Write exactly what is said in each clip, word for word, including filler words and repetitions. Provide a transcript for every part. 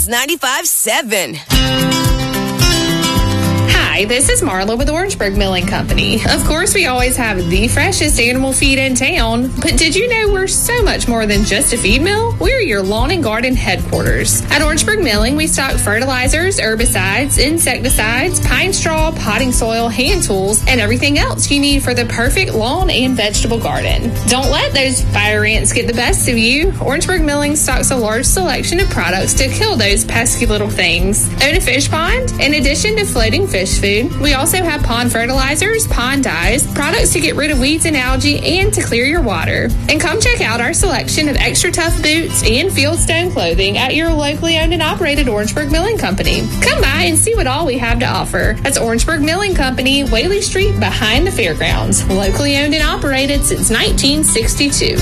ninety-five seven. Hi, this is Marla with Orangeburg Milling Company. Of course, we always have the freshest animal feed in town, but did you know we're so much more than just a feed mill? We're your lawn and garden headquarters. At Orangeburg Milling, we stock fertilizers, herbicides, insecticides, pine straw, potting soil, hand tools, and everything else you need for the perfect lawn and vegetable garden. Don't let those fire ants get the best of you. Orangeburg Milling stocks a large selection of products to kill those pesky little things. Own a fish pond? In addition to floating fish food, we also have pond fertilizers, pond dyes, products to get rid of weeds and algae, and to clear your water. And come check out our selection of extra tough boots and fieldstone clothing at your locally owned and operated Orangeburg Milling Company. Come by and see what all we have to offer. That's Orangeburg Milling Company, Whaley Street behind the fairgrounds. Locally owned and operated since nineteen sixty-two.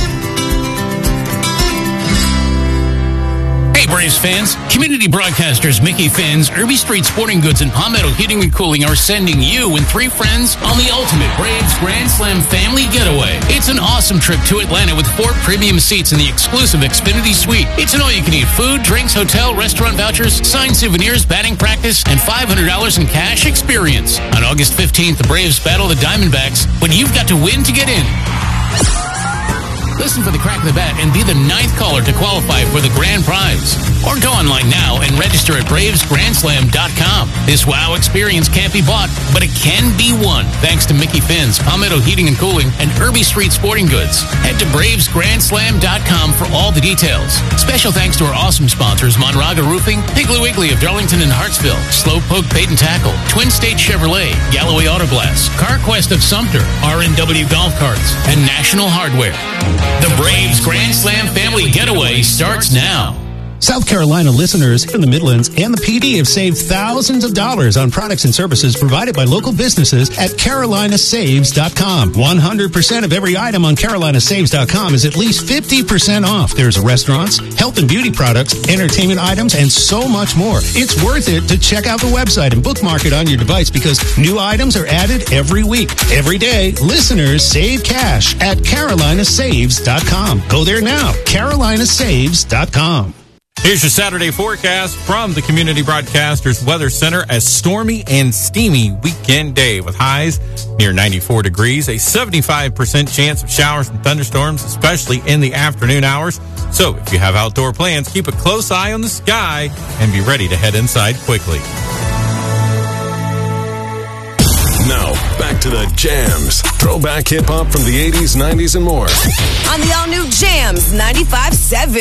Braves fans, community broadcasters Mickey Finn's, Irby Street Sporting Goods, and Palmetto Heating and Cooling are sending you and three friends on the ultimate Braves Grand Slam family getaway. It's an awesome trip to Atlanta with four premium seats in the exclusive Xfinity Suite. It's an all-you-can-eat food, drinks, hotel, restaurant vouchers, signed souvenirs, batting practice, and five hundred dollars in cash experience. On August fifteenth, the Braves battle the Diamondbacks, but you've got to win to get in. Listen for the crack of the bat and be the ninth caller to qualify for the grand prize. Or go online now and register at braves grand slam dot com. This wow experience can't be bought, but it can be won. Thanks to Mickey Finn's, Palmetto Heating and Cooling, and Irby Street Sporting Goods. Head to braves grand slam dot com for all the details. Special thanks to our awesome sponsors, Monraga Roofing, Piggly Wiggly of Darlington and Hartsville, Slowpoke Bait and Tackle, Twin State Chevrolet, Galloway Auto Glass, CarQuest of Sumter, R and W Golf Carts, and National Hardware. The Braves Grand Slam Family Getaway starts now. South Carolina listeners in the Midlands and the P D have saved thousands of dollars on products and services provided by local businesses at carolina saves dot com. one hundred percent of every item on carolina saves dot com is at least fifty percent off. There's restaurants, health and beauty products, entertainment items, and so much more. It's worth it to check out the website and bookmark it on your device because new items are added every week. Every day, listeners save cash at carolina saves dot com. Go there now, carolina saves dot com. Here's your Saturday forecast from the Community Broadcasters Weather Center. A stormy and steamy weekend day with highs near ninety-four degrees, a seventy-five percent chance of showers and thunderstorms, especially in the afternoon hours. So if you have outdoor plans, keep a close eye on the sky and be ready to head inside quickly. Now, back to the Jams. Throwback hip-hop from the eighties, nineties, and more. On the all-new Jams ninety-five seven.